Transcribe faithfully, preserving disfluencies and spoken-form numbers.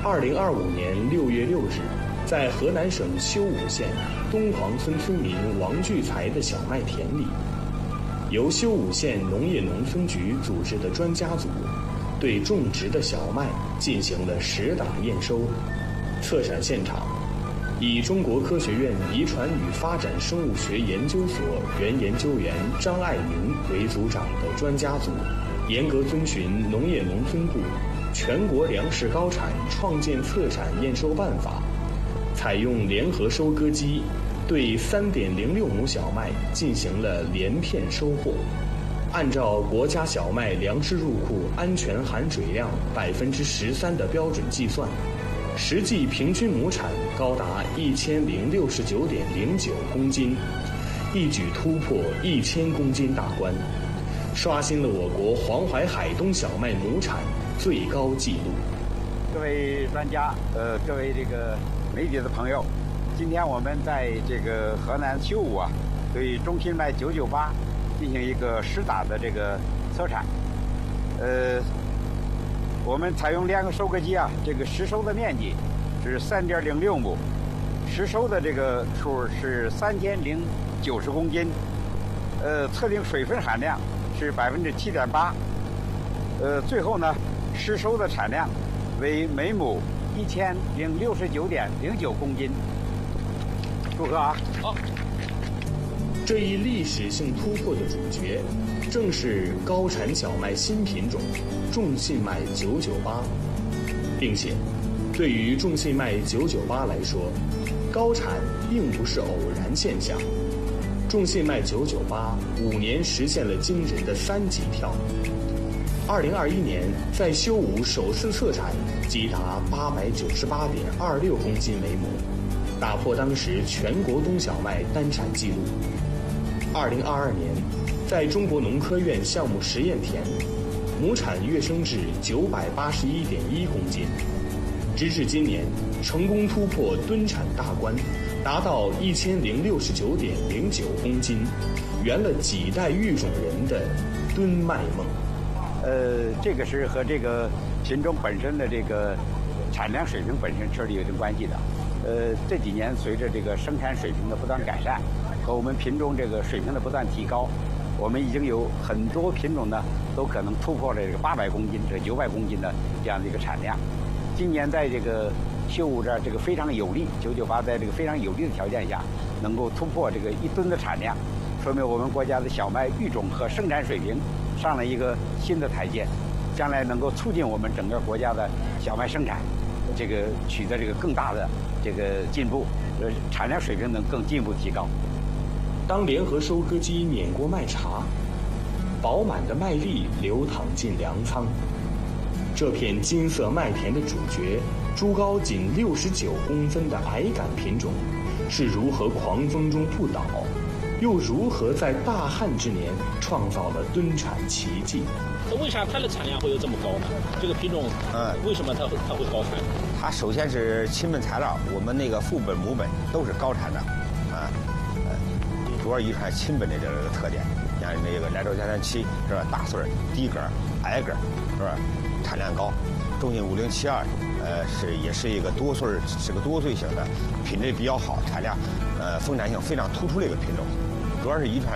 二零二五年六月六日，在河南省修武县东黄村村民王聚才的小麦田里，由修武县农业农村局组织的专家组对种植的小麦进行了实打验收。测产现场以中国科学院遗传与发展生物学研究所原研究员张爱民为组长的专家组，严格遵循农业农村部全国粮食高产创建测产验收办法，采用联合收割机对 三点零六亩小麦进行了连片收获，按照国家小麦粮食入库安全含水量百分之十三的标准计算，实际平均亩产高达一千零六十九点零九公斤，一举突破一千公斤大关，刷新了我国黄淮海东小麦亩产最高纪录。 各位专家，呃，各位这个媒体的朋友，今天我们在这个河南修武啊，对中信麦九九八进行一个实打的这个测产。呃，我们采用两个收割机啊，这个实收的面积是 三点零六亩，实收的这个数是三千零九十公斤，呃，测定水分含量是百分之七点八，呃，最后呢，实收的产量为每亩一千零六十九点零九公斤。祝贺啊！好。 这一历史性突破的主角，正是高产小麦新品种众信麦九九八，并且，对于众信麦九九八来说，高产并不是偶然现象。众信麦九九八五年实现了惊人的三级跳。二零二一年，在修武首次测产即达八百九十八点二六公斤每亩，打破当时全国冬小麦单产纪录。二零二二年，在中国农科院项目实验田，亩产跃升至九百八十一点一公斤，直至今年成功突破吨产大关，达到一千零六十九点零九公斤，圆了几代育种人的吨麦梦。 呃，这个是和这个品种本身的这个产量水平本身确实有点关系的。呃，这几年随着这个生产水平的不断改善，和我们品种这个水平的不断提高，我们已经有很多品种呢都可能突破了这个八百公斤、这九百公斤的这样的一个产量。今年在这个修武这儿，这个非常有利，九九八在这个非常有利的条件下，能够突破这个一吨的产量，说明我们国家的小麦育种和生产水平上了一个新的台阶，将来能够促进我们整个国家的小麦生产，这个取得这个更大的这个进步，呃，产量水平能更进一步提高。 当联合收割机碾过麦茬，饱满的麦粒流淌进粮仓，这片金色麦田的主角，株高仅六十九公分的矮杆品种，是如何狂风中不倒，又如何在大旱之年创造了吨产奇迹？ 那为啥它的产量会有这么高呢？这个品种，嗯，为什么它会它会高产？ 它首先是亲本材料，我们那个父本母本都是高产的，啊，呃，主要遗传亲本的这个特点，像那个来州加三七是吧？大穗儿、低根儿、矮根儿，是吧？产量高。中信五零七二，呃，是也是一个多穗儿，是个多穗型的，品质比较好，产量，呃，丰产性非常突出的一个品种，主要是遗传